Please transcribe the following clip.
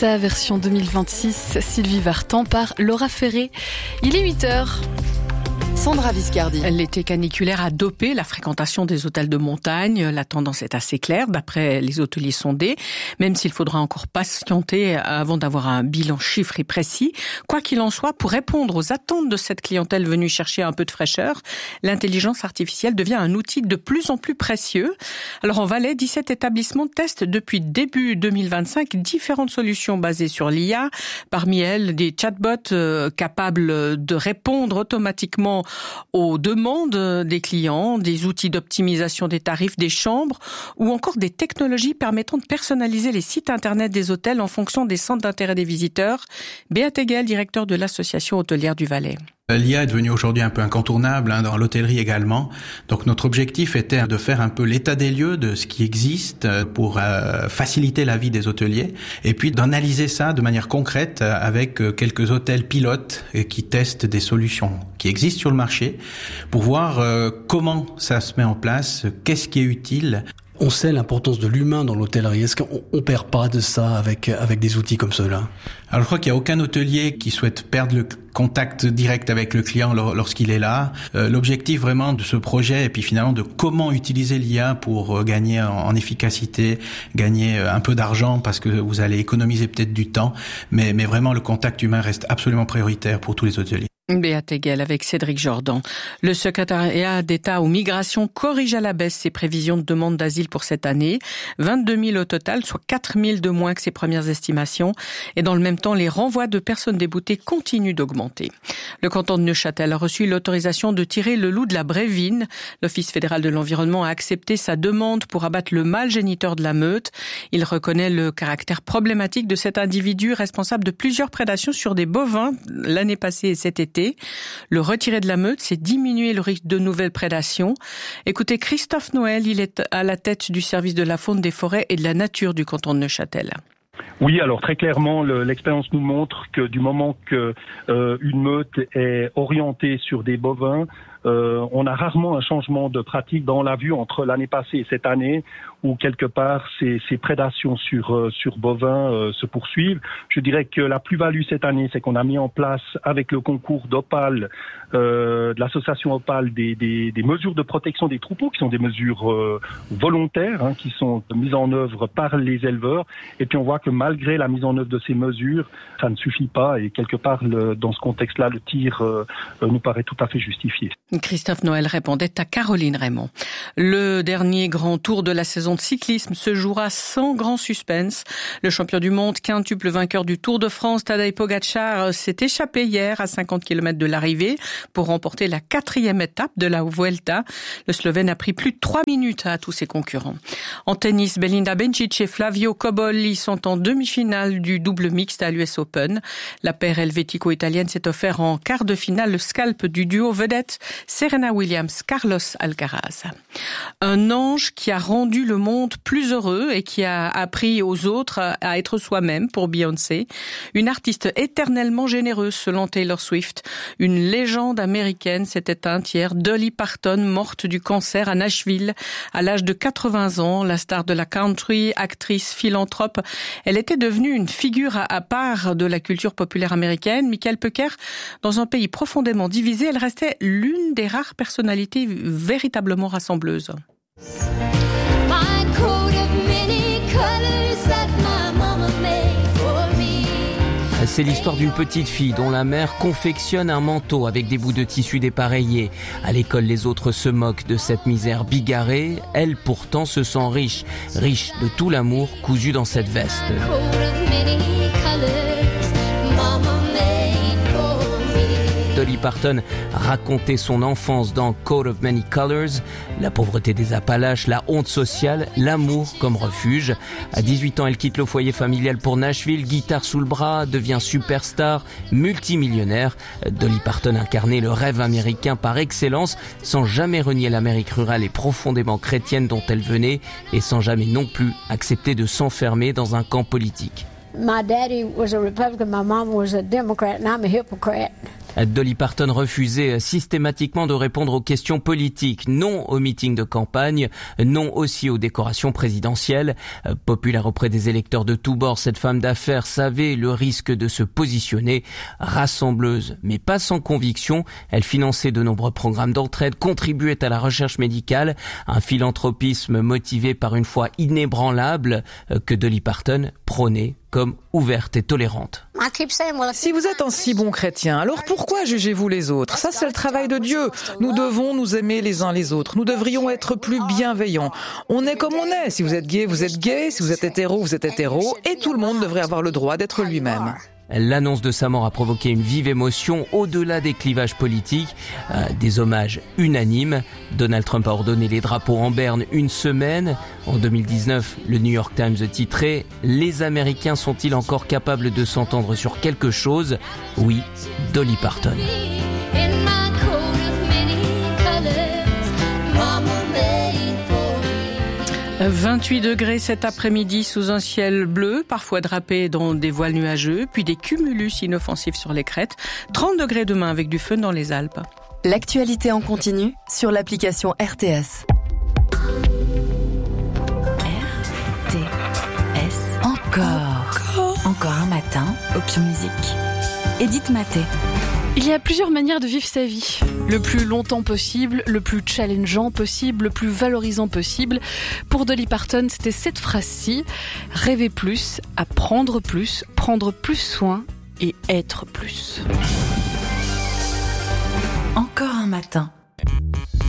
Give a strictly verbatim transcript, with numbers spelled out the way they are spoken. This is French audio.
Ibiza, version deux mille vingt-six, Sylvie Vartan par Laura Ferré. Il est huit heures. Sandra Viscardi. L'été caniculaire a dopé la fréquentation des hôtels de montagne. La tendance est assez claire d'après les hôteliers sondés, même s'il faudra encore patienter avant d'avoir un bilan chiffré précis. Quoi qu'il en soit, pour répondre aux attentes de cette clientèle venue chercher un peu de fraîcheur, l'intelligence artificielle devient un outil de plus en plus précieux. Alors en Valais, dix-sept établissements testent depuis début deux mille vingt-cinq différentes solutions basées sur l'I A. Parmi elles, des chatbots euh, capables de répondre automatiquement aux demandes des clients, des outils d'optimisation des tarifs des chambres ou encore des technologies permettant de personnaliser les sites internet des hôtels en fonction des centres d'intérêt des visiteurs. Béat Egel, directeur de l'association hôtelière du Valais. L'I A est devenue aujourd'hui un peu incontournable, hein, dans l'hôtellerie également. Donc notre objectif était de faire un peu l'état des lieux de ce qui existe pour euh, faciliter la vie des hôteliers et puis d'analyser ça de manière concrète avec quelques hôtels pilotes qui testent des solutions qui existent sur le marché pour voir euh, comment ça se met en place, qu'est-ce qui est utile. On sait l'importance de l'humain dans l'hôtellerie. Est-ce qu'on on perd pas de ça avec avec des outils comme ceux-là? Alors je crois qu'il n'y a aucun hôtelier qui souhaite perdre le contact direct avec le client lorsqu'il est là. Euh, l'objectif vraiment de ce projet et puis finalement de comment utiliser l'I A pour gagner en, en efficacité, gagner un peu d'argent parce que vous allez économiser peut-être du temps, mais mais vraiment le contact humain reste absolument prioritaire pour tous les hôteliers. Béat Egel avec Cédric Jordan. Le secrétariat d'État aux migrations corrige à la baisse ses prévisions de demande d'asile pour cette année. vingt-deux mille au total, soit quatre mille de moins que ses premières estimations. Et dans le même temps, les renvois de personnes déboutées continuent d'augmenter. Le canton de Neuchâtel a reçu l'autorisation de tirer le loup de la Brévine. L'Office fédéral de l'environnement a accepté sa demande pour abattre le mâle géniteur de la meute. Il reconnaît le caractère problématique de cet individu responsable de plusieurs prédations sur des bovins l'année passée et cet été. Le retirer de la meute, c'est diminuer le risque de nouvelles prédations. Écoutez, Christophe Noël, il est à la tête du service de la faune, des forêts et de la nature du canton de Neuchâtel. Oui, alors très clairement, le, l'expérience nous montre que du moment que euh, une meute est orientée sur des bovins, euh, on a rarement un changement de pratique. Dans la vue entre l'année passée et cette année, où quelque part ces, ces prédations sur euh, sur bovins euh, se poursuivent. Je dirais que la plus-value cette année, c'est qu'on a mis en place avec le concours d'Opale, euh, de l'association Opale, des, des, des mesures de protection des troupeaux qui sont des mesures euh, volontaires, hein, qui sont mises en œuvre par les éleveurs. Et puis on voit que malgré la mise en œuvre de ces mesures, ça ne suffit pas. Et quelque part, le, dans ce contexte-là, le tir euh, nous paraît tout à fait justifié. Christophe Noël répondait à Caroline Raymond. Le dernier grand tour de la saison de cyclisme se jouera sans grand suspense. Le champion du monde, quintuple vainqueur du Tour de France, Tadej Pogačar, s'est échappé hier à cinquante kilomètres de l'arrivée pour remporter la quatrième étape de la Vuelta. Le Slovène a pris plus de trois minutes à tous ses concurrents. En tennis, Belinda Bencic et Flavio Cobolli sont en demi-finale du double mixte à l'U S Open. La paire helvético-italienne s'est offert en quart de finale le scalp du duo vedette Serena Williams-Carlos Alcaraz. Un ange qui a rendu le monde plus heureux et qui a appris aux autres à être soi-même pour Beyoncé. Une artiste éternellement généreuse selon Taylor Swift. Une légende américaine s'est éteinte hier. Dolly Parton, morte du cancer à Nashville à l'âge de quatre-vingts ans. La star de la country, actrice, philanthrope. Elle était devenue une figure à part de la culture populaire américaine. Michael Pecker, dans un pays profondément divisé, elle restait l'une des rares personnalités véritablement rassembleuses. C'est l'histoire d'une petite fille dont la mère confectionne un manteau avec des bouts de tissu dépareillés. À l'école, les autres se moquent de cette misère bigarrée. Elle, pourtant, se sent riche. Riche de tout l'amour cousu dans cette veste. Dolly Parton racontait son enfance dans Coat of Many Colors, la pauvreté des Appalaches, la honte sociale, l'amour comme refuge. À dix-huit ans, elle quitte le foyer familial pour Nashville, guitare sous le bras, devient superstar, multimillionnaire. Dolly Parton incarnait le rêve américain par excellence, sans jamais renier l'Amérique rurale et profondément chrétienne dont elle venait, et sans jamais non plus accepter de s'enfermer dans un camp politique. My daddy was a Republican, my mom was a Democrat, and I'm a hypocrite. Dolly Parton refusait systématiquement de répondre aux questions politiques, non aux meetings de campagne, non aussi aux décorations présidentielles. Populaire auprès des électeurs de tous bords, cette femme d'affaires savait le risque de se positionner. Rassembleuse, mais pas sans conviction, elle finançait de nombreux programmes d'entraide, contribuait à la recherche médicale, un philanthropisme motivé par une foi inébranlable que Dolly Parton prônait comme ouverte et tolérante. Si vous êtes un si bon chrétien, alors pourquoi jugez-vous les autres? Ça, c'est le travail de Dieu. Nous devons nous aimer les uns les autres. Nous devrions être plus bienveillants. On est comme on est. Si vous êtes gay, vous êtes gay. Si vous êtes hétéro, vous êtes hétéro. Et tout le monde devrait avoir le droit d'être lui-même. L'annonce de sa mort a provoqué une vive émotion au-delà des clivages politiques, euh, des hommages unanimes. Donald Trump a ordonné les drapeaux en berne une semaine. En deux mille dix-neuf, le New York Times titrait « Les Américains sont-ils encore capables de s'entendre sur quelque chose ?» Oui, Dolly Parton. vingt-huit degrés cet après-midi sous un ciel bleu, parfois drapé dans des voiles nuageux, puis des cumulus inoffensifs sur les crêtes. trente degrés demain avec du feu dans les Alpes. L'actualité en continu sur l'application R T S. R T S. Encore. Encore un matin, Hopi Musique. Edith Maté. Il y a plusieurs manières de vivre sa vie. Le plus longtemps possible, le plus challengeant possible, le plus valorisant possible. Pour Dolly Parton, c'était cette phrase-ci. Rêver plus, apprendre plus, prendre plus soin et être plus. Encore un matin.